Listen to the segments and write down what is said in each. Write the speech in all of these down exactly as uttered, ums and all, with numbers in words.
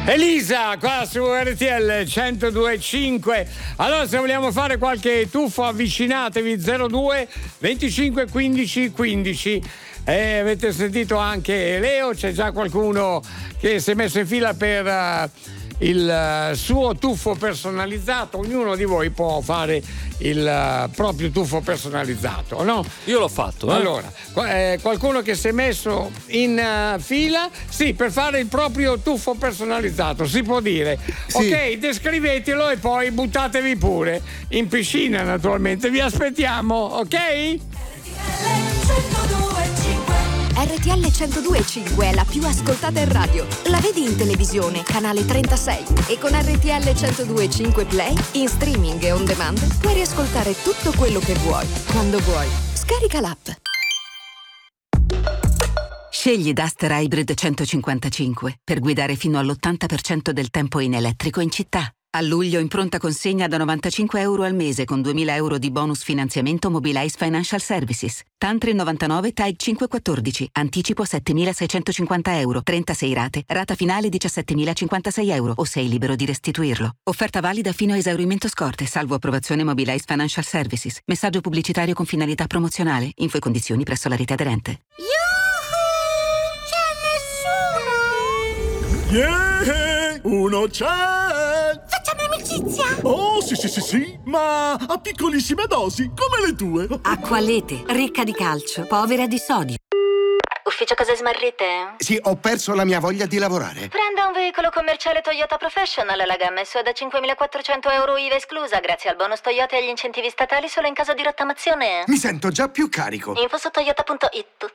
Elisa qua su R T L centodue e cinque. Allora, se vogliamo fare qualche tuffo, avvicinatevi. Zero due venticinque quindici quindici. E avete sentito anche Leo, c'è già qualcuno che si è messo in fila per uh, il uh, suo tuffo personalizzato. Ognuno di voi può fare il uh, proprio tuffo personalizzato, no? Io l'ho fatto. Eh? Allora, eh, qualcuno che si è messo in uh, fila, sì, per fare il proprio tuffo personalizzato, si può dire. Sì. Ok, descrivetelo e poi buttatevi pure in piscina, naturalmente. Vi aspettiamo, ok? R T L centodue e cinque è la più ascoltata in radio. La vedi in televisione, canale trentasei. E con R T L centodue e cinque Play, in streaming e on demand, puoi riascoltare tutto quello che vuoi, quando vuoi. Scarica l'app. Scegli Duster Hybrid centocinquantacinque per guidare fino all'ottanta per cento del tempo in elettrico in città. A luglio in pronta consegna da novantacinque euro al mese con duemila euro di bonus finanziamento Mobilize Financial Services. Tantri novantanove T A I cinquecentoquattordici. Anticipo settemilaseicentocinquanta euro. trentasei rate. Rata finale diciassettemilacinquantasei euro o sei libero di restituirlo. Offerta valida fino a esaurimento scorte, salvo approvazione Mobilize Financial Services. Messaggio pubblicitario con finalità promozionale. Info e condizioni presso la rete aderente. Yuhu! C'è nessuno! Yeah! Uno c'è! Amicizia? Oh, sì, sì, sì, sì, ma a piccolissime dosi, come le tue. Acqualete, ricca di calcio, povera di sodio. Ufficio cose smarrite? Sì, ho perso la mia voglia di lavorare. Prenda un veicolo commerciale Toyota Professional. La gamma è sua da cinquemilaquattrocento euro I V A esclusa, grazie al bonus Toyota e agli incentivi statali solo in caso di rottamazione. Mi sento già più carico. Info su toyota punto it.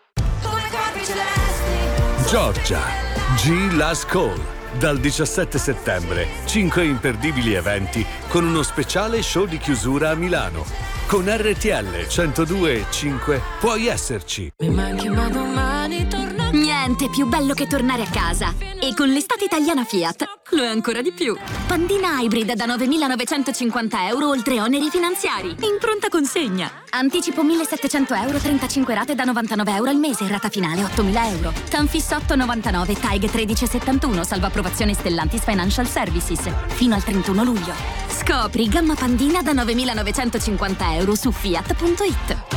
Giorgia, G Last Call. Dal diciassette settembre, cinque imperdibili eventi con uno speciale show di chiusura a Milano. Con R T L centodue e cinque puoi esserci. Mi manchi ma domani torno. Niente più bello che tornare a casa. E con l'estate italiana Fiat lo è ancora di più. Pandina Hybrid da novemilanovecentocinquanta euro oltre oneri finanziari. In pronta consegna. Anticipo millesettecento euro, trentacinque rate da novantanove euro al mese. Rata finale ottomila euro. Tanfis otto novantanove, T A I G tredici settantuno. Salva approvazione Stellantis Financial Services. Fino al trentuno luglio. Scopri gamma Pandina da novemilanovecentocinquanta euro su fiat punto it.